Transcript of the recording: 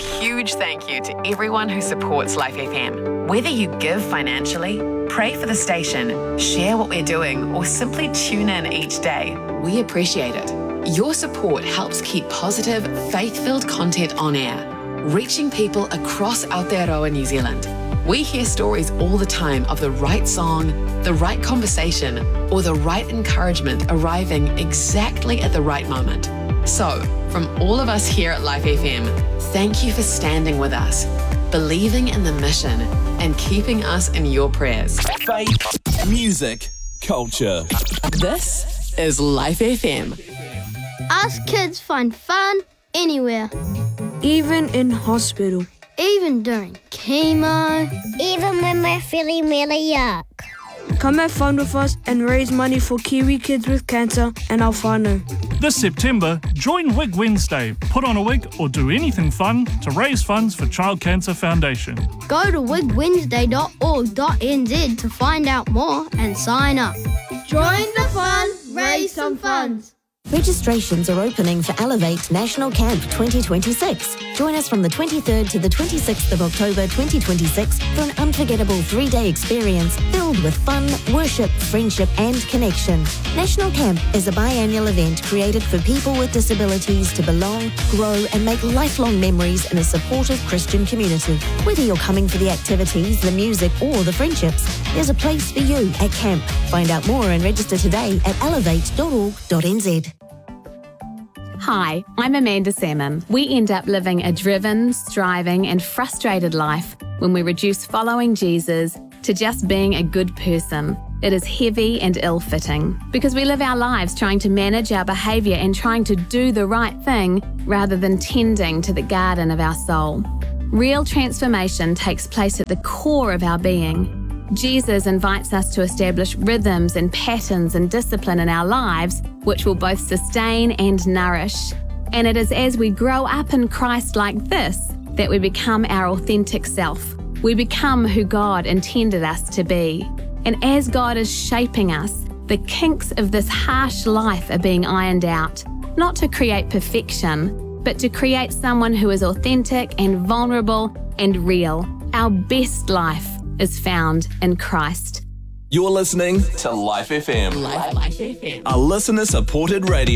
huge thank you to everyone who supports Life FM. Whether you give financially, pray for the station, share what we're doing, or simply tune in each day, we appreciate it. Your support helps keep positive, faith-filled content on air, reaching people across Aotearoa, New Zealand. We hear stories all the time of the right song, the right conversation, or the right encouragement arriving exactly at the right moment. So, from all of us here at Life FM, thank you for standing with us, believing in the mission, and keeping us in your prayers. Faith, music, culture. This is Life FM. Us kids find fun anywhere. Even in hospital. Even during chemo. Even when we're feeling really yuck. Come have fun with us and raise money for Kiwi kids with cancer and our whānau. This September, join Wig Wednesday. Put on a wig or do anything fun to raise funds for Child Cancer Foundation. Go to wigwednesday.org.nz to find out more and sign up. Join the fun, raise some funds. Registrations are opening for Elevate National Camp 2026. Join us from the 23rd to the 26th of October 2026 for an unforgettable 3-day experience filled with fun, worship, friendship and connection. National Camp is a biannual event created for people with disabilities to belong, grow and make lifelong memories in a supportive Christian community. Whether you're coming for the activities, the music or the friendships, there's a place for you at camp. Find out more and register today at elevate.org.nz. Hi, I'm Amanda Salmon. We end up living a driven, striving and frustrated life when we reduce following Jesus to just being a good person. It is heavy and ill-fitting because we live our lives trying to manage our behaviour and trying to do the right thing rather than tending to the garden of our soul. Real transformation takes place at the core of our being. Jesus invites us to establish rhythms and patterns and discipline in our lives which will both sustain and nourish. And it is as we grow up in Christ like this that we become our authentic self. We become who God intended us to be. And as God is shaping us, the kinks of this harsh life are being ironed out, not to create perfection, but to create someone who is authentic and vulnerable and real. Our best life is found in Christ. You're listening to Life FM. Life FM. A listener-supported radio